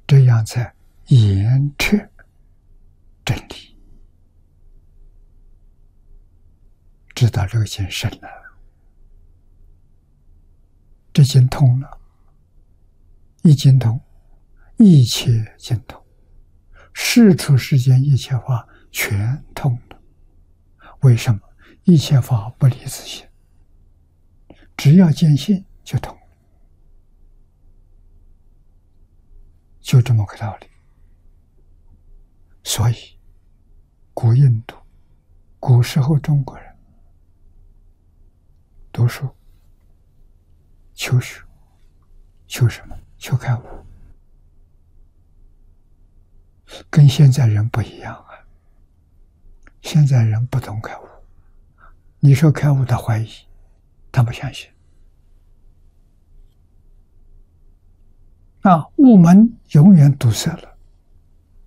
这样才言彻真理，知道这个经深了，这经通了，一经通，一切经通，世出世间一切法全通了。为什么？一切法不离自性，只要见性就通，就这么个道理。所以古印度、古时候中国人读书求学，求什么？求开悟。跟现在人不一样啊！现在人不懂开悟，你说开悟，他怀疑，他不相信。雾门永远堵塞了，